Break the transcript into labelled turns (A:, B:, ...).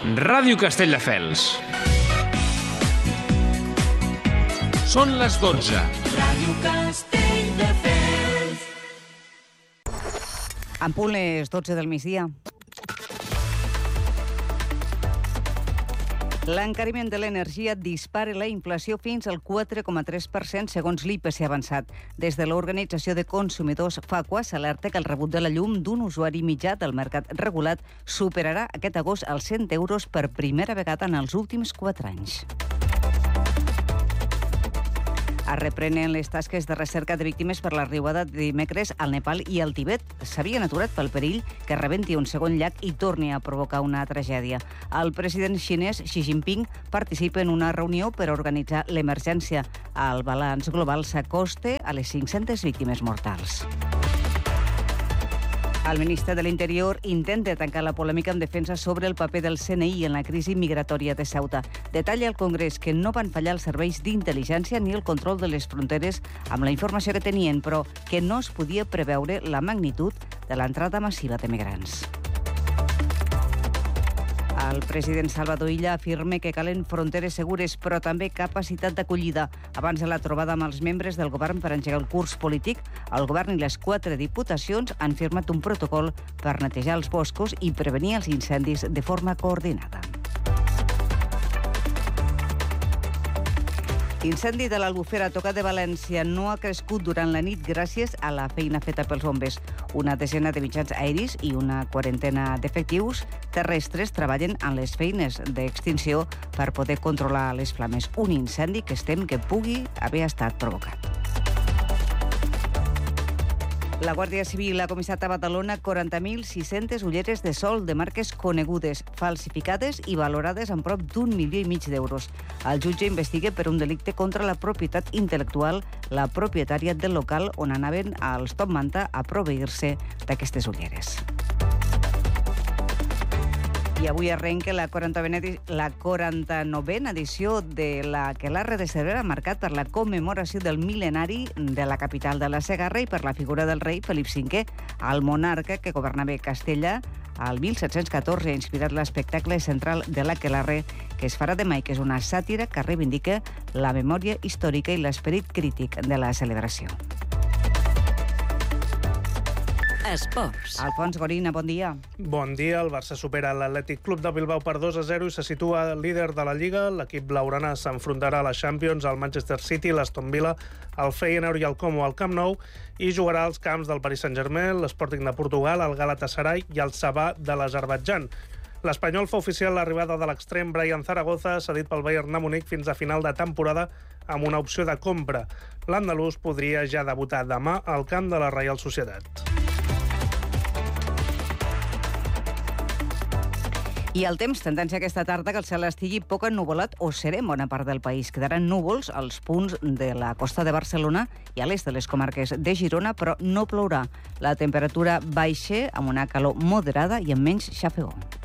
A: Ràdio Castelldefels. Són les 12.
B: Ràdio Castelldefels.
C: En punt les 12 del migdia. L'encariment de l'energia dispara la inflació fins al 4,3% segons l'IPC avançat. Des de l'Organització de Consumidors FACUA s'alerta que el rebut de la llum d'un usuari mitjà del mercat regulat superarà aquest agost els 100 euros per primera vegada en els últims 4 anys. Es reprenen les tasques de recerca de víctimes per la riuada de dimecres al Nepal i al Tibet. S'havien aturat pel perill que rebenti un segon llac i torni a provocar una tragèdia. El president xinès Xi Jinping participa en una reunió per organitzar l'emergència. El balanç global s'acosta a les 500 víctimes mortals. El ministre de l'Interior intenta tancar la polèmica en defensa sobre el paper del CNI en la crisi migratòria de Ceuta. Detalla al Congrés que no van fallar els serveis d'intel·ligència ni el control de les fronteres amb la informació que tenien, però que no es podia preveure la magnitud de l'entrada massiva de migrants. El president Salvador Illa afirma que calen fronteres segures, però també capacitat d'acollida. Abans de la trobada amb els membres del govern per engegar el curs polític, el govern i les 4 diputacions han firmat un protocol per netejar els boscos i prevenir els incendis de forma coordinada. L'incendi de l'Albufera a Tocar de València no ha crescut durant la nit gràcies a la feina feta pels bombers. Una desena de mitjans aeris i una quarantena d'efectius terrestres treballen en les feines d'extinció per poder controlar les flames. Un incendi que es tem que pugui haver estat provocat. La Guàrdia Civil ha comissat a Badalona 40.600 ulleres de sol de marques conegudes, falsificades i valorades en prop d'1,5 milió d'euros. El jutge investiga per un delicte contra la propietat intel·lectual la propietària del local on anaven als Top Manta a proveir-se d'aquestes ulleres. I avui arrenca la 49a edició de l'Aquelarre de Cervera, marcat per la commemoració del mil·lenari de la capital de la Segarra i per la figura del rei Felip V, el monarca que governava Castella al 1714, ha inspirat l'espectacle central de l'Aquelarre, que es farà demà i que és una sàtira que reivindica la memòria històrica i l'esperit crític de la celebració.
D: Esports.
C: Alfons Gorina, bon dia.
E: Bon dia. El Barça supera l'Atlètic Club de Bilbao per 2-0 i se situa líder de la Lliga. L'equip blaugrana s'enfrontarà a la Champions, al Manchester City, l'Aston Villa, el Feyenoord i el Como al Camp Nou i jugarà als camps del Paris Saint-Germain, l'Sporting de Portugal, el Galatasaray i el Sabah de l'Azerbaidjan. L'espanyol fa oficial l'arribada de l'extrem Brian Zaragoza, cedit pel Bayern de Múnich fins a final de temporada amb una opció de compra. L'andalús podria ja debutar demà al camp de la Reial Societat.
C: I el temps, tendència aquesta tarda que el cel estigui poc ennuvolat o serè en bona part del país. Quedaran núvols als punts de la costa de Barcelona i a l'est de les comarques de Girona, però no plourà. La temperatura baixa amb una calor moderada i amb menys xafegó.